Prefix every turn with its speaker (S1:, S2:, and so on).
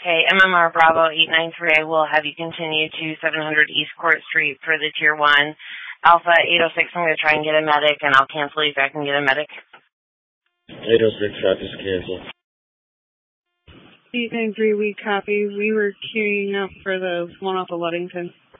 S1: Okay, MMR Bravo 893, I will have you continue to 700 East Court Street for the Tier 1. Alpha 806, I'm going to try and get a medic, and I'll cancel you if I can get a medic.
S2: 806, traffic is canceled.
S3: 893, we copy. We were queuing up for the one off of Ludington.